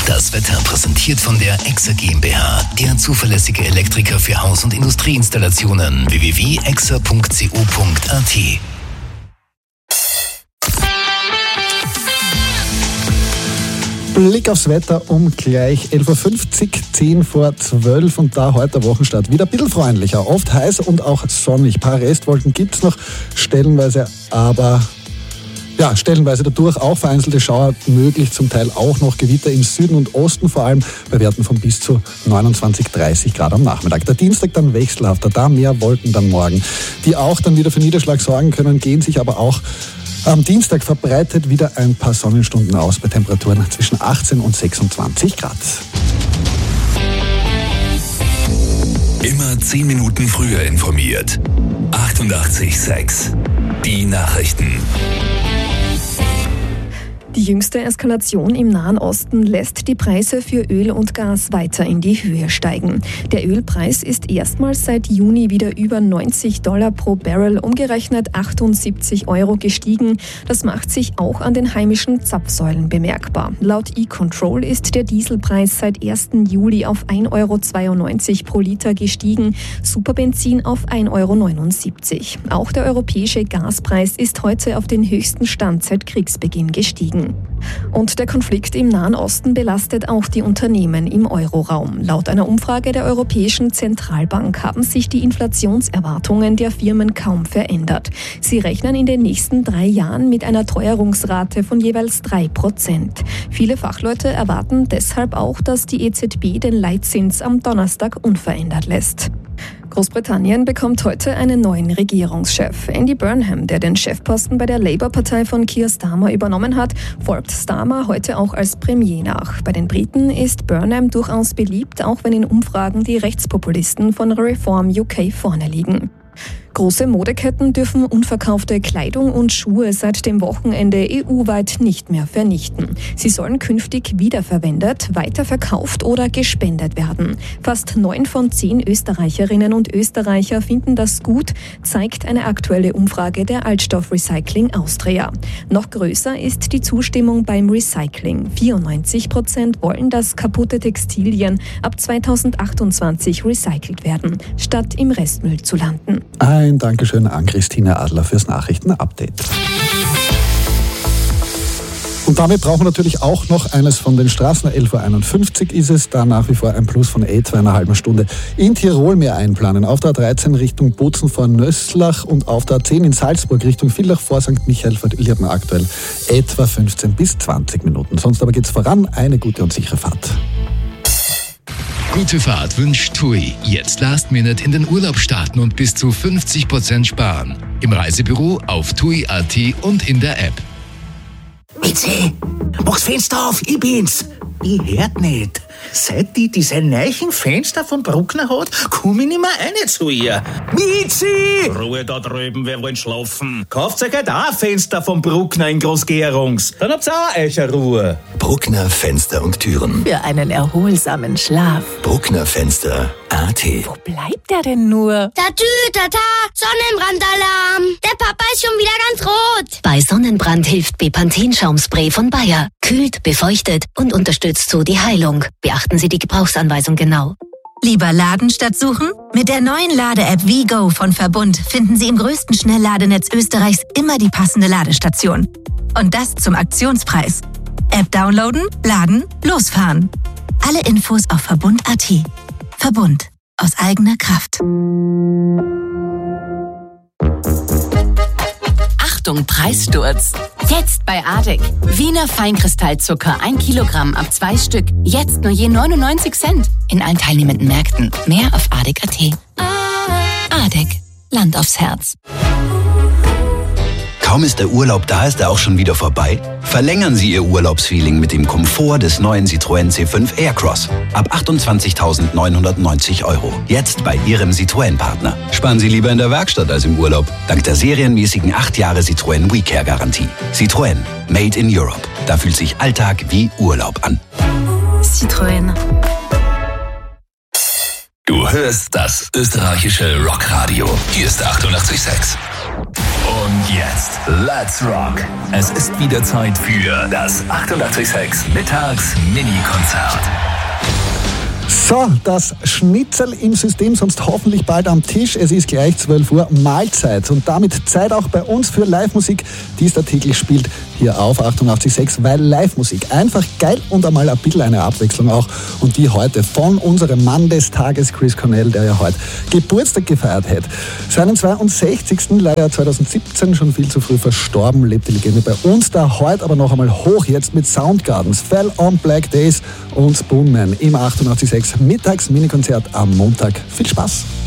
Das Wetter präsentiert von der EXA GmbH, der zuverlässige Elektriker für Haus- und Industrieinstallationen. www.exa.co.at. Blick aufs Wetter um gleich 11.50 Uhr, 10 vor 12 und da heute Wochenstart. Wieder ein bisschen freundlicher, oft heiß und auch sonnig. Ein paar Restwolken gibt es noch, stellenweise dadurch auch vereinzelte Schauer möglich, zum Teil auch noch Gewitter im Süden und Osten, vor allem bei Werten von bis zu 29, 30 Grad am Nachmittag. Der Dienstag dann wechselhafter, da mehr Wolken dann morgen, die auch dann wieder für Niederschlag sorgen können, gehen sich aber auch am Dienstag verbreitet wieder ein paar Sonnenstunden aus bei Temperaturen zwischen 18 und 26 Grad. Immer 10 Minuten früher informiert. 88,6. Die Nachrichten. Die jüngste Eskalation im Nahen Osten lässt die Preise für Öl und Gas weiter in die Höhe steigen. Der Ölpreis ist erstmals seit Juni wieder über $90 pro Barrel, umgerechnet 78 € gestiegen. Das macht sich auch an den heimischen Zapfsäulen bemerkbar. Laut E-Control ist der Dieselpreis seit 1. Juli auf 1,92 € pro Liter gestiegen, Superbenzin auf 1,79 €. Auch der europäische Gaspreis ist heute auf den höchsten Stand seit Kriegsbeginn gestiegen. Und der Konflikt im Nahen Osten belastet auch die Unternehmen im Euroraum. Laut einer Umfrage der Europäischen Zentralbank haben sich die Inflationserwartungen der Firmen kaum verändert. Sie rechnen in den nächsten 3 Jahren mit einer Teuerungsrate von jeweils 3%. Viele Fachleute erwarten deshalb auch, dass die EZB den Leitzins am Donnerstag unverändert lässt. Großbritannien bekommt heute einen neuen Regierungschef. Andy Burnham, der den Chefposten bei der Labour-Partei von Keir Starmer übernommen hat, folgt Starmer heute auch als Premier nach. Bei den Briten ist Burnham durchaus beliebt, auch wenn in Umfragen die Rechtspopulisten von Reform UK vorne liegen. Große Modeketten dürfen unverkaufte Kleidung und Schuhe seit dem Wochenende EU-weit nicht mehr vernichten. Sie sollen künftig wiederverwendet, weiterverkauft oder gespendet werden. Fast 9 von 10 Österreicherinnen und Österreicher finden das gut, zeigt eine aktuelle Umfrage der Altstoffrecycling Austria. Noch größer ist die Zustimmung beim Recycling. 94% wollen, dass kaputte Textilien ab 2028 recycelt werden, statt im Restmüll zu landen. Ein Dankeschön an Christine Adler fürs Nachrichtenupdate. Und damit brauchen wir natürlich auch noch eines von den Straßen. 11.51 Uhr ist es, da nach wie vor ein Plus von etwa einer halben Stunde in Tirol mehr einplanen. Auf der A13 Richtung Bozen vor Nöslach und auf der A10 in Salzburg Richtung Villach vor St. Michael verliert man aktuell etwa 15 bis 20 Minuten. Sonst aber geht's voran. Eine gute und sichere Fahrt. Gute Fahrt wünscht TUI. Jetzt Last Minute in den Urlaub starten und bis zu 50% sparen. Im Reisebüro, auf TUI.at und in der App. Mitzi, mach's Fenster auf, ich bin's. Ich hört nicht. Seit die diese neuen Fenster von Bruckner hat, komm ich nicht mehr rein zu ihr. Mitzi! Ruhe da drüben, wir wollen schlafen. Kauft euch halt auch ein Fenster von Bruckner in Groß-Gerungs. Dann habt's auch eure Ruhe. Bruckner Fenster und Türen. Für einen erholsamen Schlaf. Bruckner Fenster.at. Wo bleibt er denn nur? Tata, Sonnenbrandalarm. Der Papa ist schon wieder ganz rot. Bei Sonnenbrand hilft Bepanthen-Schaumspray von Bayer. Kühlt, befeuchtet und unterstützt so die Heilung. Beachten Sie die Gebrauchsanweisung genau. Lieber laden statt suchen? Mit der neuen Lade-App WeGo von Verbund finden Sie im größten Schnellladenetz Österreichs immer die passende Ladestation. Und das zum Aktionspreis. App downloaden, laden, losfahren. Alle Infos auf Verbund.at. Verbund. Aus eigener Kraft. Achtung, Preissturz. Jetzt bei ADEC. Wiener Feinkristallzucker 1 Kilogramm ab 2 Stück. Jetzt nur je 99 Cent. In allen teilnehmenden Märkten. Mehr auf ADEC.at. ADEC. Land aufs Herz. Kaum ist der Urlaub da, ist er auch schon wieder vorbei? Verlängern Sie Ihr Urlaubsfeeling mit dem Komfort des neuen Citroën C5 Aircross. Ab 28.990 €. Jetzt bei Ihrem Citroën-Partner. Sparen Sie lieber in der Werkstatt als im Urlaub. Dank der serienmäßigen 8 Jahre Citroën WeCare-Garantie. Citroën. Made in Europe. Da fühlt sich Alltag wie Urlaub an. Citroën. Du hörst das österreichische Rockradio. Hier ist 88,6. Und jetzt, let's rock. Es ist wieder Zeit für das 88.6 Mittags-Mini-Konzert. So, das Schnitzel im System, sonst hoffentlich bald am Tisch. Es ist gleich 12 Uhr, Mahlzeit. Und damit Zeit auch bei uns für Live-Musik, die es da täglich spielt, hier auf 88.6, weil Live-Musik einfach geil und einmal ein bisschen eine Abwechslung auch. Und die heute von unserem Mann des Tages, Chris Cornell, der ja heute Geburtstag gefeiert hat. Seinen 62. leider 2017 schon viel zu früh verstorben, lebt die Legende bei uns da heute aber noch einmal hoch jetzt mit Soundgardens, Fell on Black Days und Spoonman im 88.6 Mittags-Mini-Konzert am Montag. Viel Spaß!